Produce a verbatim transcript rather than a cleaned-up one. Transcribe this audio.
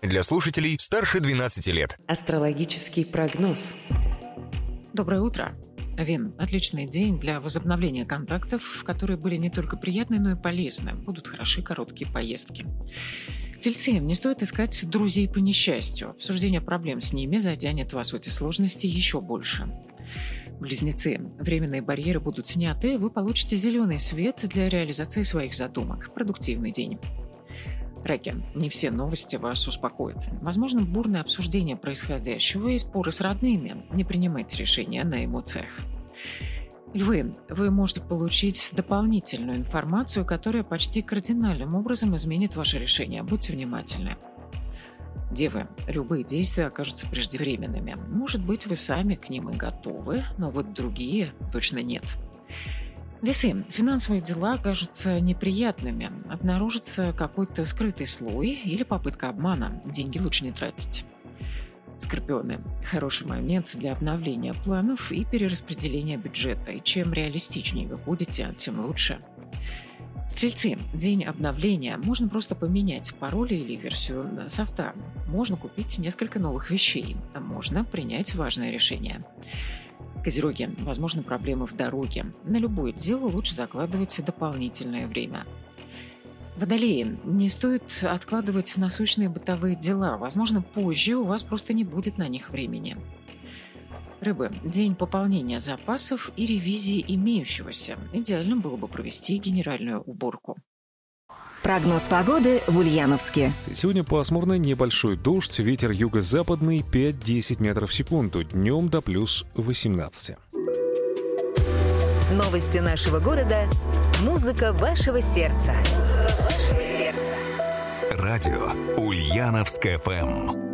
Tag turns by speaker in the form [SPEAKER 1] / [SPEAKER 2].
[SPEAKER 1] Для слушателей старше двенадцати лет.
[SPEAKER 2] Астрологический прогноз.
[SPEAKER 3] Доброе утро. Вен, отличный день для возобновления контактов, которые были не только приятны, но и полезны. Будут хороши короткие поездки. Тельцы, не стоит искать друзей по несчастью. Обсуждение проблем с ними затянет вас в эти сложности еще больше. Близнецы, временные барьеры будут сняты, вы получите зеленый свет для реализации своих задумок. Продуктивный день. Раки, не все новости вас успокоят. Возможно, бурное обсуждение происходящего и споры с родными. Не принимайте решения на эмоциях. Львы, вы можете получить дополнительную информацию, которая почти кардинальным образом изменит ваше решение. Будьте внимательны. Девы, любые действия окажутся преждевременными. Может быть, вы сами к ним и готовы, но вот другие точно нет. Весы, финансовые дела окажутся неприятными. Обнаружится какой-то скрытый слой или попытка обмана. Деньги лучше не тратить. Скорпионы, хороший момент для обновления планов и перераспределения бюджета. И чем реалистичнее вы будете, тем лучше. Стрельцы, день обновления. Можно просто поменять пароль или версию софта. Можно купить несколько новых вещей. А можно принять важное решение. Козероги, возможны проблемы в дороге. На любое дело лучше закладывать дополнительное время. Водолеи, не стоит откладывать насущные бытовые дела. Возможно, позже у вас просто не будет на них времени. Рыбы, день пополнения запасов и ревизии имеющегося. Идеально было бы провести генеральную уборку.
[SPEAKER 4] Прогноз погоды в Ульяновске.
[SPEAKER 5] Сегодня пасмурно, небольшой дождь, ветер юго-западный пять-десять метров в секунду, днем до плюс восемнадцати.
[SPEAKER 4] Новости нашего города. Музыка вашего сердца. Музыка вашего сердца.
[SPEAKER 1] Радио Ульяновск эф эм.